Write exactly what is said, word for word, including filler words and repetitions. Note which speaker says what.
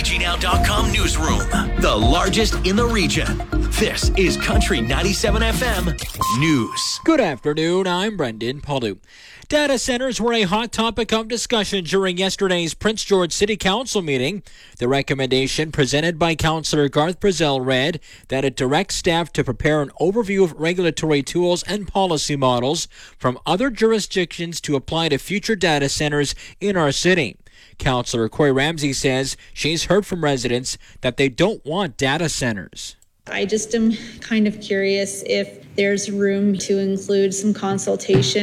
Speaker 1: K G Now dot com newsroom, the largest in the region. This is Country ninety-seven F M News.
Speaker 2: Good afternoon, I'm Brendan Paulou. Data centers were a hot topic of discussion during yesterday's Prince George City Council meeting. The recommendation presented by Councillor Garth Brazell read that it directs staff to prepare an overview of regulatory tools and policy models from other jurisdictions to apply to future data centers in our city. Councillor Corey Ramsey says she's heard from residents that they don't want data centers.
Speaker 3: I just am kind of curious if there's room to include some consultation